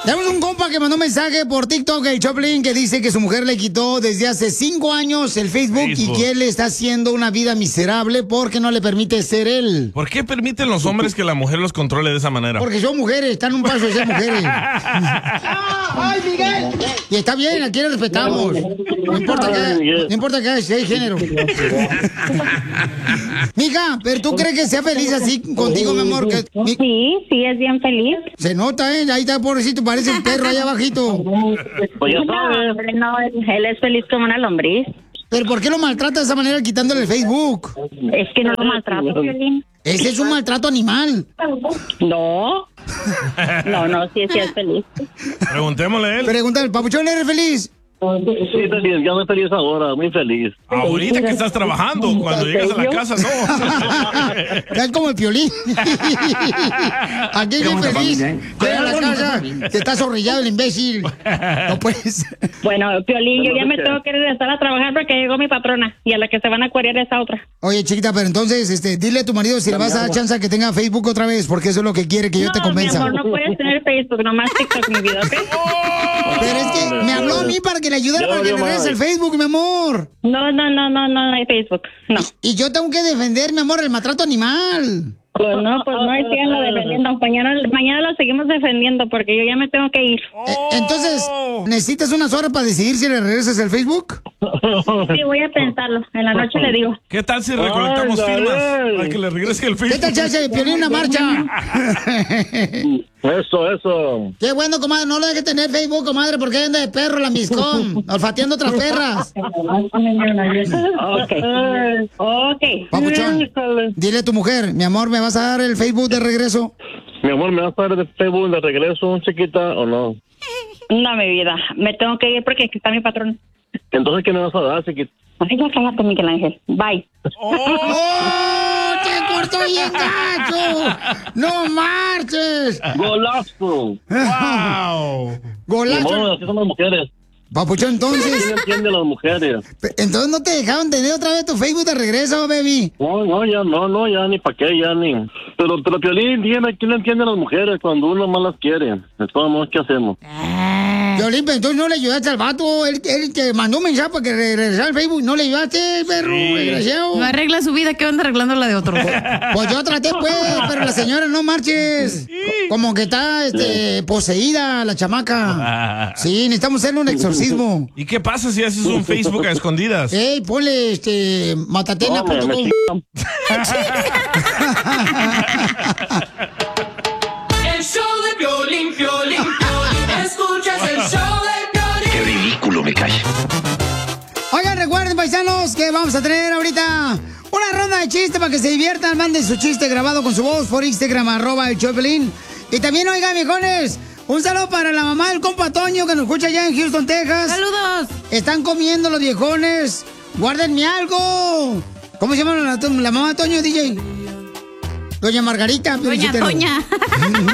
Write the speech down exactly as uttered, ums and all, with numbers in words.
Tenemos un compa que mandó un mensaje por TikTok, el Choplin, que dice que su mujer le quitó desde hace cinco años el Facebook, Facebook y que él le está haciendo una vida miserable porque no le permite ser él. ¿Por qué permiten los hombres que la mujer los controle de esa manera? Porque son mujeres, están un paso de ser mujeres. ¡Ay, Miguel! Y está bien, aquí le respetamos. No importa que, no importa que sea de género. Mija, ¿pero tú crees que sea feliz así contigo, mi amor? Que, mi... Sí, sí, es bien feliz. Se nota, ¿eh? Ahí está, pobrecito, parece un perro allá abajito. Pues ya sabes. No, no, él es feliz como una lombriz. ¿Pero por qué lo maltrata de esa manera quitándole el Facebook? Es que no lo maltrato, Violín. Ese es un maltrato animal. No. No, no, sí, sí es feliz. Preguntémosle a él. Pregúntale, ¿Papuchón, eres feliz? Sí, feliz, ya muy feliz ahora, muy feliz. Ahorita que estás trabajando, cuando llegas a la casa, no. Es como el Piolín. Aquí estoy feliz. Llega a la casa, te está zorrillado el imbécil. No puedes. Bueno, Piolín, yo ya me tengo que regresar a trabajar porque llegó mi patrona y a la que se van a acuariar es a otra. Oye, chiquita, pero entonces, este, dile a tu marido si le vas a dar chance a que tenga Facebook otra vez, porque eso es lo que quiere que yo no, te convenza. Mi amor, no puedes tener Facebook, nomás TikTok, mi vida, ¿ok? Pero es que me habló a mí para que le ayudara para que le regrese el Facebook, mi amor. No, no, no, no, no hay Facebook, no. Y, y yo tengo que defender, mi amor, el maltrato animal. Pues no, pues no, y síganlo defendiendo. Mañana, mañana lo seguimos defendiendo porque yo ya me tengo que ir. Eh, entonces, ¿necesitas unas horas para decidir si le regresas el Facebook? Sí, voy a pensarlo. En la noche le digo. ¿Qué tal si recolectamos Ay, firmas ay. para que le regrese el Facebook? ¿Qué tal si hace Piolín una marcha? Eso, eso. Qué bueno, comadre. No lo deje tener Facebook, comadre, porque anda de perro la miscón, olfateando otras perras. Ok. Ok. Papuchón, dile a tu mujer, mi amor, ¿me vas a dar el Facebook de regreso? Mi amor, ¿me vas a dar el Facebook de regreso, chiquita, o no? No, mi vida. Me tengo que ir porque aquí está mi patrón. Entonces, ¿qué me vas a dar, chiquita? Ay, ya cállate, Miguel Ángel. Bye. ¡Oh! ¡Te cortó bien gacho! ¡No marches! ¡Golazo! ¡Wow! ¡Golazo! No, así son las mujeres. Papuchón, entonces... ¿Quién entiende a las mujeres? Entonces no te dejaron tener otra vez tu Facebook de regreso, baby. No, no, ya no, no, ya ni para qué, ya ni. Pero, pero Piolín, dime, ¿quién entiende a las mujeres cuando uno más las quiere? De todos modos, ¿qué hacemos? Piolín, pero entonces no le ayudaste al vato. Él, él te mandó un mensaje para que regresara al Facebook. No le ayudaste, perro, Sí. desgraciado. No arregla su vida, que anda arreglando la de otro. Pues yo traté, pues, pero la señora no marches. Como que está este, poseída la chamaca. Sí, necesitamos hacerle un exorcismo. ¿Y qué pasa si haces un Facebook a escondidas? Ey, ponle este matatena No, me- punto me com. El show de Piolín, Piolín, Piolín. Escuchas el show de Piolín. Qué ridículo me cae. Oigan, recuerden, paisanos, que vamos a tener ahorita una ronda de chistes para que se diviertan. Manden su chiste grabado con su voz por Instagram, arroba el Choplin. Y también, oigan, viejones, un saludo para la mamá del compa Toño que nos escucha allá en Houston, Texas. ¡Saludos! Están comiendo los viejones. Guárdenme algo. ¿Cómo se llama la, la mamá de Toño, D J? Doña Margarita. Doña Felicítelo. Toña.